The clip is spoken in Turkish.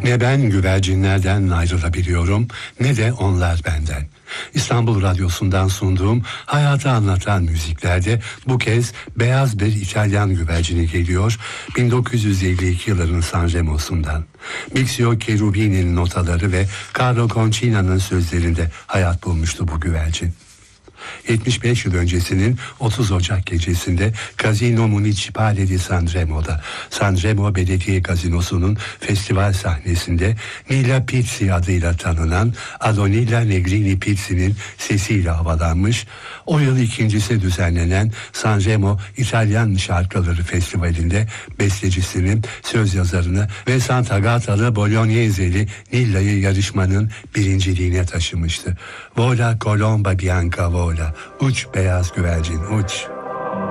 Ne ben güvercinlerden ayrılabiliyorum ne de onlar benden. İstanbul Radyosu'ndan sunduğum hayatı anlatan müziklerde bu kez beyaz bir İtalyan güvercini geliyor 1952 yılının Sanremo'sundan. Mixio Cherubini'nin notaları ve Carlo Concina'nın sözlerinde hayat bulmuştu bu güvercin. 75 yıl öncesinin 30 Ocak gecesinde Casino Municipale di Sanremo'da, Sanremo Belediye Gazinosu'nun festival sahnesinde Nilla Pizzi adıyla tanınan Adonilla Negrini Pizzi'nin sesiyle havalanmış, o yıl ikincisi düzenlenen Sanremo İtalyan Şarkıları Festivali'nde bestecisinin, söz yazarını ve Sant'Agatalı Bologneseli Nilla'yı yarışmanın birinciliğine taşımıştı. Vola Colomba Bianca Vola, uç beyaz güvercin uç.